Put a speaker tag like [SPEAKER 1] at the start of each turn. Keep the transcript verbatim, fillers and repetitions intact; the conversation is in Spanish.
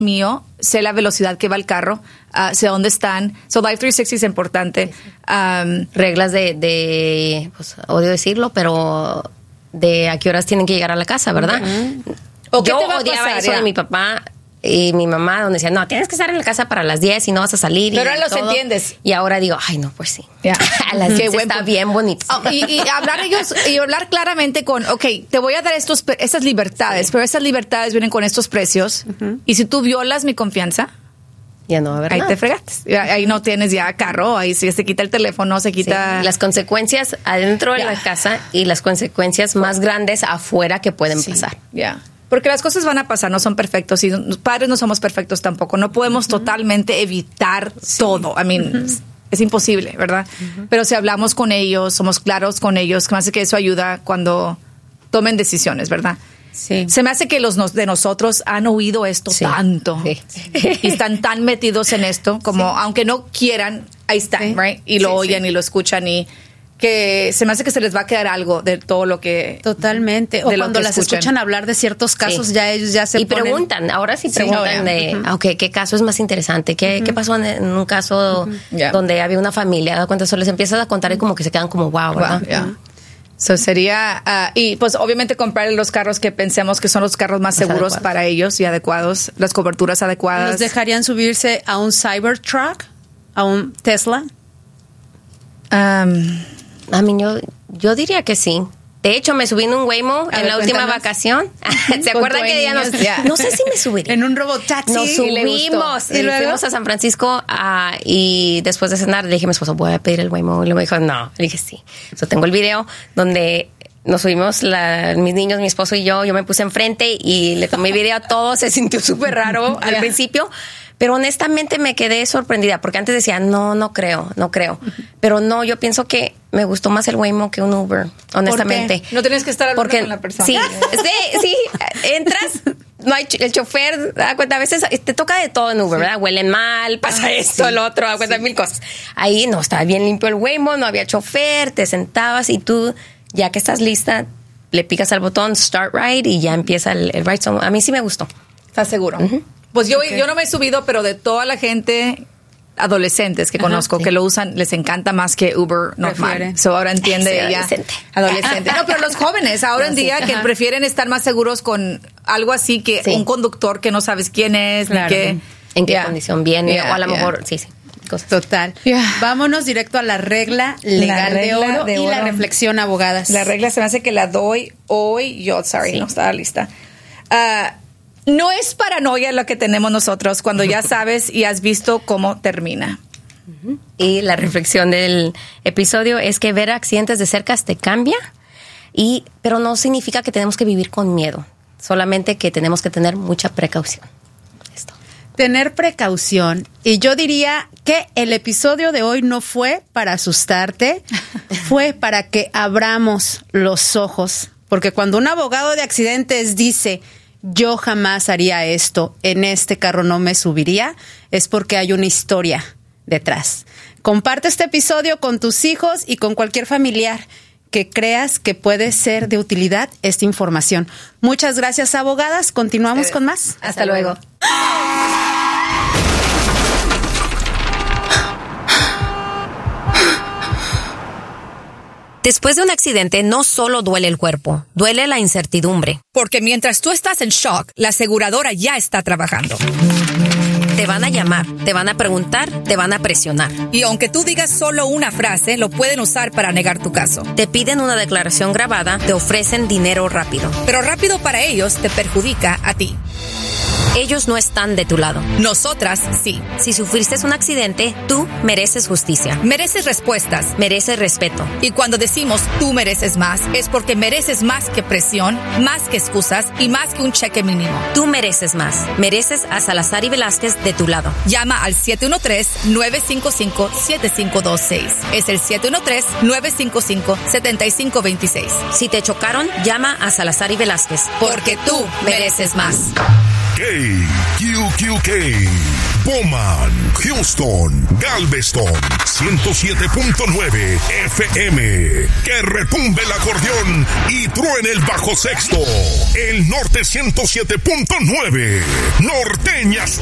[SPEAKER 1] mío, sé la velocidad que va el carro, uh, sé dónde están. So Life trescientos sesenta es importante. Um,
[SPEAKER 2] Reglas de, de pues, odio decirlo, pero de a qué horas tienen que llegar a la casa, ¿verdad?
[SPEAKER 1] Uh-huh. ¿O qué
[SPEAKER 2] Yo
[SPEAKER 1] te va a
[SPEAKER 2] odiaba
[SPEAKER 1] pasar,
[SPEAKER 2] eso
[SPEAKER 1] ya?
[SPEAKER 2] de mi papá y mi mamá, donde decían, no, tienes que estar en la casa para las diez y no vas a salir.
[SPEAKER 1] Pero
[SPEAKER 2] y
[SPEAKER 1] ahora los
[SPEAKER 2] todo.
[SPEAKER 1] entiendes.
[SPEAKER 2] Y ahora digo, ay, no, pues sí.
[SPEAKER 1] Yeah.
[SPEAKER 2] A las diez
[SPEAKER 1] buen
[SPEAKER 2] está
[SPEAKER 1] punto.
[SPEAKER 2] bien bonito.
[SPEAKER 1] Oh, y, y hablar ellos y hablar claramente con, ok, te voy a dar estos estas libertades, sí. pero esas libertades vienen con estos precios. Uh-huh. Y si tú violas mi confianza,
[SPEAKER 2] ya no va a haber
[SPEAKER 1] ahí
[SPEAKER 2] nada.
[SPEAKER 1] te fregaste. Ahí no tienes ya carro, ahí sí, se quita el teléfono, se quita...
[SPEAKER 2] Sí. Las consecuencias adentro de yeah. la casa y las consecuencias más grandes afuera que pueden sí. pasar.
[SPEAKER 1] Ya. Yeah. Porque las cosas van a pasar, no son perfectos y los padres no somos perfectos tampoco. No podemos uh-huh. totalmente evitar sí. todo. I mean, uh-huh. es, es imposible, ¿verdad? Uh-huh. Pero si hablamos con ellos, somos claros con ellos, que me hace que eso ayuda cuando tomen decisiones, ¿verdad?
[SPEAKER 2] Sí.
[SPEAKER 1] Se me hace que los de nosotros han oído esto sí. tanto sí. y están tan metidos en esto como, sí. aunque no quieran, ahí están, sí. right? Y lo sí, oyen sí. y lo escuchan y... que se me hace que se les va a quedar algo de todo lo que...
[SPEAKER 3] Totalmente. O cuando las escuchan. escuchan hablar de ciertos casos, sí. ya ellos ya se
[SPEAKER 2] y
[SPEAKER 3] ponen...
[SPEAKER 2] Y preguntan, ahora sí preguntan sí, no, de, uh-huh. okay, ¿qué caso es más interesante? ¿Qué, uh-huh. ¿qué pasó en, en un caso uh-huh. yeah. donde había una familia? Cuando eso les empiezas a contar y como que se quedan como wow, ¿verdad?
[SPEAKER 1] Wow, yeah. uh-huh. So sería... Uh, y pues obviamente comprar los carros que pensemos que son los carros más seguros adecuados. Para ellos y adecuados, las coberturas adecuadas.
[SPEAKER 3] ¿Los dejarían subirse a un Cybertruck? ¿A un Tesla?
[SPEAKER 1] Um...
[SPEAKER 2] A mí yo, yo diría que sí. De hecho, me subí en un Waymo a en ver, la última cuéntanos. Vacación. ¿Se acuerdan que ya nos, yeah. no sé si me subiría?
[SPEAKER 3] En un robotaxi.
[SPEAKER 2] Nos subimos.
[SPEAKER 3] ¿Y
[SPEAKER 2] y fuimos a San Francisco uh, y después de cenar le dije a mi esposo, voy a pedir el Waymo. Y le me dijo, no. Le dije, sí. So, tengo el video donde nos subimos la, mis niños, mi esposo y yo. Yo me puse enfrente y le tomé video a todos. Se sintió súper raro al yeah. principio. Pero honestamente me quedé sorprendida, porque antes decía, no, no creo, no creo. Pero no, yo pienso que me gustó más el Waymo que un Uber, honestamente.
[SPEAKER 1] ¿Por qué? No tienes que estar hablando
[SPEAKER 2] porque,
[SPEAKER 1] con la persona.
[SPEAKER 2] Sí, sí, sí, entras, no hay el chofer, da cuenta, a veces te toca de todo en Uber, sí. ¿verdad? Huelen mal, pasa ah, esto, sí. lo otro, da cuenta, sí. mil cosas. Ahí no, estaba bien limpio el Waymo, no había chofer, te sentabas y tú, ya que estás lista, le picas al botón Start Ride y ya empieza el, el ride. So, a mí sí me gustó.
[SPEAKER 1] ¿Estás seguro? Uh-huh. Pues yo, okay. yo no me he subido, pero de toda la gente, adolescentes que Ajá, conozco, sí. que lo usan, les encanta más que Uber normal. So ahora entiende
[SPEAKER 2] sí,
[SPEAKER 1] ella.
[SPEAKER 2] Adolescente.
[SPEAKER 1] Adolescente. No, pero los jóvenes ahora no, en día sí. que Ajá. prefieren estar más seguros con algo así que sí. un conductor que no sabes quién es,
[SPEAKER 2] claro.
[SPEAKER 1] ni qué,
[SPEAKER 2] en qué
[SPEAKER 1] yeah.
[SPEAKER 2] condición viene,
[SPEAKER 1] yeah,
[SPEAKER 2] o a lo
[SPEAKER 1] yeah.
[SPEAKER 2] mejor, sí, sí.
[SPEAKER 3] Cosas. Total. Yeah. Vámonos directo a la regla legal la regla de, oro de oro y la reflexión, abogadas.
[SPEAKER 1] La regla se me hace que la doy hoy. Yo, sorry, sí. no estaba lista. Uh, No es paranoia lo que tenemos nosotros cuando ya sabes y has visto cómo termina.
[SPEAKER 2] Y la reflexión del episodio es que ver accidentes de cerca te cambia, y, pero no significa que tenemos que vivir con miedo, solamente que tenemos que tener mucha precaución. Esto.
[SPEAKER 3] Tener precaución. Y yo diría que el episodio de hoy no fue para asustarte, fue para que abramos los ojos. Porque cuando un abogado de accidentes dice... yo jamás haría esto, en este carro no me subiría, es porque hay una historia detrás. Comparte este episodio con tus hijos y con cualquier familiar que creas que puede ser de utilidad esta información. Muchas gracias, abogadas. Continuamos con más.
[SPEAKER 1] Hasta, Hasta luego.
[SPEAKER 2] Después de un accidente, no solo duele el cuerpo, duele la incertidumbre.
[SPEAKER 4] Porque mientras tú estás en shock, la aseguradora ya está trabajando.
[SPEAKER 2] Te van a llamar, te van a preguntar, te van a presionar.
[SPEAKER 4] Y aunque tú digas solo una frase, lo pueden usar para negar tu caso.
[SPEAKER 2] Te piden una declaración grabada, te ofrecen dinero rápido.
[SPEAKER 4] Pero rápido para ellos te perjudica a ti.
[SPEAKER 2] Ellos no están de tu lado.
[SPEAKER 4] Nosotras sí.
[SPEAKER 2] Si sufriste un accidente, tú mereces justicia.
[SPEAKER 4] Mereces respuestas.
[SPEAKER 2] Mereces respeto.
[SPEAKER 4] Y cuando decimos tú mereces más, es porque mereces más que presión, más que excusas y más que un cheque mínimo.
[SPEAKER 2] Tú mereces más. Mereces a Salazar y Velázquez de tu lado.
[SPEAKER 4] Llama al siete uno tres, nueve cinco cinco, siete cinco dos seis. Es el siete uno tres, nueve cinco cinco, siete cinco dos seis.
[SPEAKER 2] Si te chocaron, llama a Salazar y Velázquez.
[SPEAKER 4] Porque tú mereces más.
[SPEAKER 5] Q Q K, Bowman, Houston, Galveston, ciento siete punto nueve F M. Que retumbe el acordeón y truene el bajo sexto. El norte ciento siete punto nueve. Norteñas